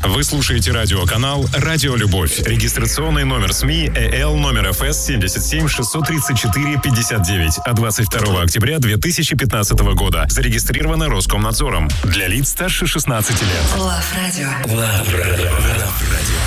Вы слушаете радиоканал «Радио Любовь». Регистрационный номер СМИ ЭЛ номер ФС 77 634 59 от 22 октября 2015 года. Зарегистрировано Роскомнадзором. Для лиц старше 16 лет. Love Radio. Love Radio.